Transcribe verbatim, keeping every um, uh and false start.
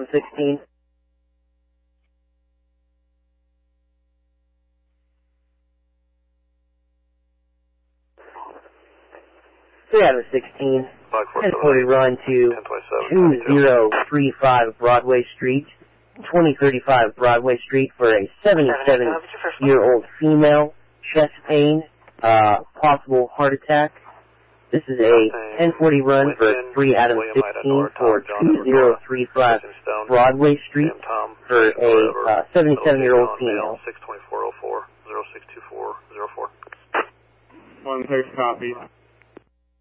sixteen. three Adam sixteen. ten forty run to two zero three five Broadway Street, twenty thirty-five Broadway Street for a seventy-seven-year-old female, chest pain, uh, possible heart attack. This is a ten forty run for three Adam sixteen for two zero three five Broadway Street for a uh, seventy-seven-year-old female. six twenty-four oh four, zero six two four zero four. One six copy.